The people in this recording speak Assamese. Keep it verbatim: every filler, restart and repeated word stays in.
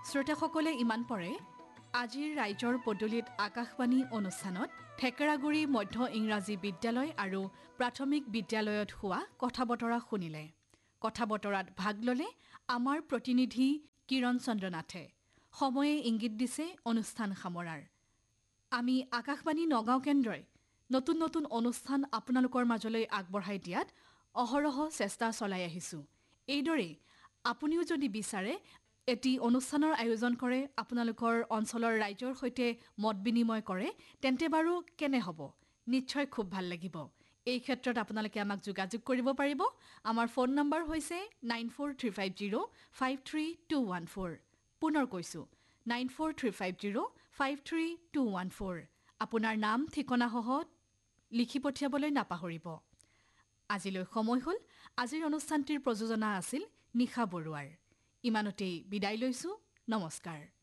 শ্ৰোতাসকলে ইমান পৰে আজিৰ ৰাইজৰ পদূলিত আকাশবাণী অনুষ্ঠানত ঠেকেৰাগুৰি মধ্য ইংৰাজী বিদ্যালয় আৰু প্ৰাথমিক বিদ্যালয়ত হোৱা কথা বতৰা শুনিলে। কথা বতৰাত ভাগ ল'লে আমাৰ প্ৰতিনিধি কিৰণ চন্দ্ৰ নাথে। সময়ে ইংগিত দিছে অনুষ্ঠান সামৰাৰ। আমি আকাশবাণী নগাঁও কেন্দ্ৰই নতুন নতুন অনুষ্ঠান আপোনালোকৰ মাজলৈ আগবঢ়াই দিয়াত অহৰহ চেষ্টা চলাই আহিছোঁ। এইদৰেই আপুনিও যদি বিচাৰে এটি অনুষ্ঠানৰ আয়োজন কৰে, আপোনালোকৰ অঞ্চলৰ ৰাইজৰ সৈতে মত বিনিময় কৰে, তেন্তে বাৰু কেনে হ'ব? নিশ্চয় খুব ভাল লাগিব। এই ক্ষেত্ৰত আপোনালোকে আমাক যোগাযোগ কৰিব পাৰিব। আমাৰ ফোন নম্বৰ হৈছে nine four three five zero' five three two one four. পুনৰ কৈছোঁ nine four three five zero' five three two one four. আপোনাৰ নাম ঠিকনাসহ লিখি পঠিয়াবলৈ নাপাহৰিব। আজিলৈ সময় হ'ল। আজিৰ অনুষ্ঠানটিৰ প্ৰযোজনা আছিল নিশা বৰুৱাৰ। ইমানতেই বিদায় লৈছোঁ। নমস্কাৰ।